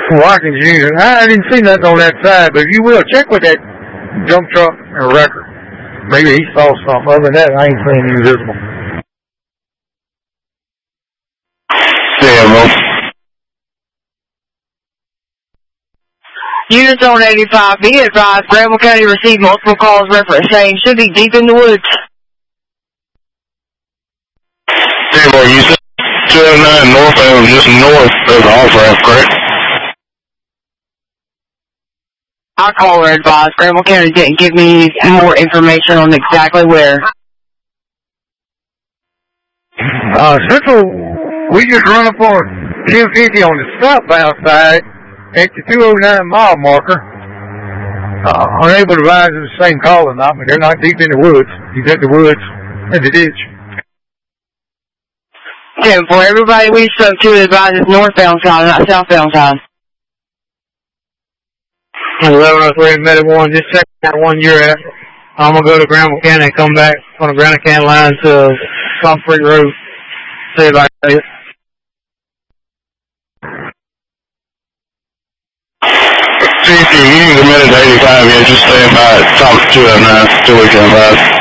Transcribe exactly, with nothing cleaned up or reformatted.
Watkins Junior I didn't see nothing on that side, but if you will, check with that jump truck or wrecker. Maybe he saw something. Other than that, I ain't seeing anything visible. Yeah, well. Units on eighty-five, be advised, Granville County received multiple calls referencing should be deep in the woods. Yeah, well, you said two oh nine northbound, just north of the off-ramp, correct? Our caller advised Granville County didn't give me more information on exactly where. Uh, Central, we just run up on ten fifty on the southbound side at the two oh nine mile marker. Uh, unable to advise if it's the same call or not, but they're not deep in the woods. He's at the woods in the ditch. Okay, for everybody we spoke to advises northbound side, not southbound side. eleven oh three, Medic one, just check that one you're at. I'm going to go to Granville County and come back on the Granville County line to Concrete Road. See if I can see it. See, if you can get to eighty-five, yeah, just stay by, talk to two oh nine till we can advise.